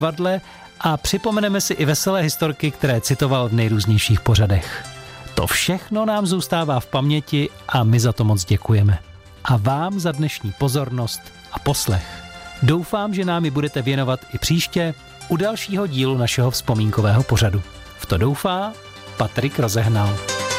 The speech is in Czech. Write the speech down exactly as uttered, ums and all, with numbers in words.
divadle a připomeneme si i veselé historky, které citoval v nejrůznějších pořadech. To všechno nám zůstává v paměti a my za to moc děkujeme. A vám za dnešní pozornost a poslech. Doufám, že nám ji budete věnovat i příště u dalšího dílu našeho vzpomínkového pořadu. V to doufá Patrik Rozehnal.